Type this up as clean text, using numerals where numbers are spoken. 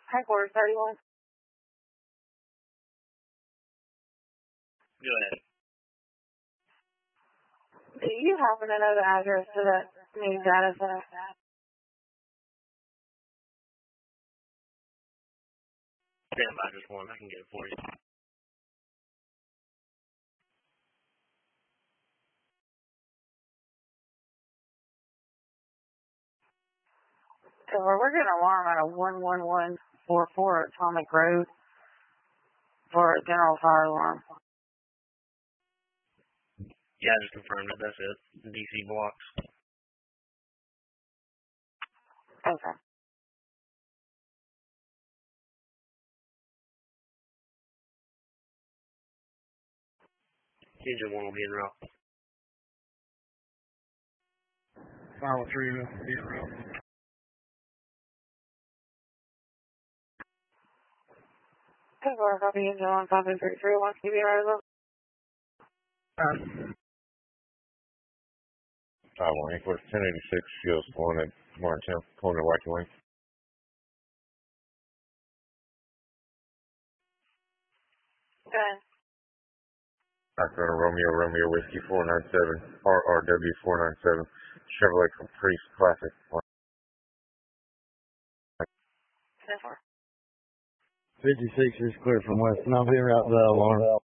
Headquarters 31. Go ahead. Do you happen to know the address to that new data center? Stand by just one. I can get it for you. So we're getting an alarm out of 11144 Atomic Road for a general fire alarm. Yeah, I just confirmed it. That's it. DC blocks. Okay. Engine 1 will be en route. Final 3 will be en route. Headquarters, copy engine 1, copy 331, keep it right over. Taiwan, Airport 1086, Shields, going at Martin, corner right wing. Go ahead. After Romeo Whiskey 497, RRW 497, Chevrolet Caprice Classic. 10-4. 56 is clear from west, and I'll be right the alarm.